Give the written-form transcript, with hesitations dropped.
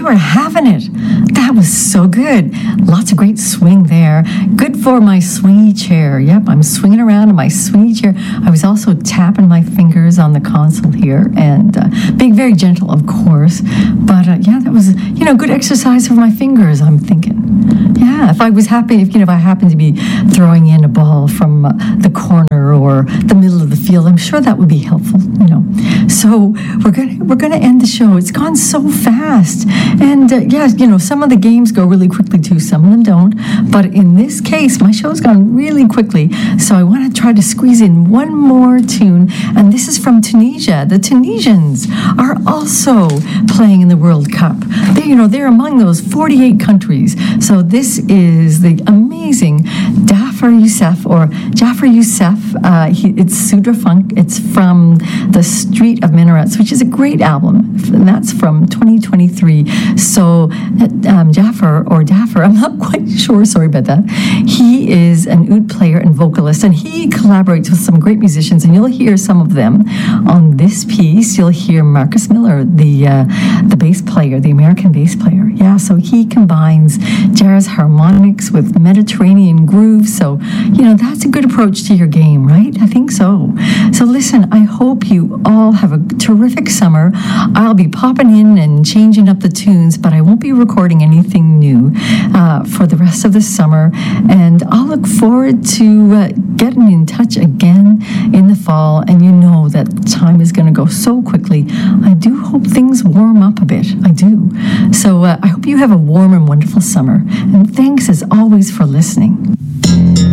were having it. That was so good. Lots of great swing there. Good for my swingy chair. Yep, I'm swinging around in my swingy chair. I was also tapping my fingers on the console here and being very gentle, of course. But yeah, that was, good exercise for my fingers, I'm thinking. Yeah, if I was happy, if I happened to be throwing in a ball from the corner or the middle of the field, I'm sure that would be helpful, So we're gonna end the show. It's gone so fast. And some of the games go really quickly too. Some of them don't. But in this case, my show's gone really quickly. So I want to try to squeeze in one more tune. And this is from Tunisia. The Tunisians are also playing in the World Cup. They're among those 48 countries. So this is the amazing Jafar Youssef, it's Sudra Funk. It's from the Street of Minarets, which is a great album. And that's from 2023. So Jafar, I'm not quite sure, sorry about that. He is an oud player and vocalist, and he collaborates with some great musicians, and you'll hear some of them on this piece. You'll hear Marcus Miller, the bass player, the American bass player. Yeah, so he combines jazz harmonics with Mediterranean grooves. So, that's a good approach to your game, right? I think so. So listen, I hope you all have a terrific summer. I'll be popping in and changing up the tunes, but I won't be recording anything new for the rest of the summer. And I'll look forward to getting in touch again in the fall. And you know that time is going to go so quickly. I do hope things warm up a bit. I do. So I hope you have a warm and wonderful summer. And thanks as always for listening.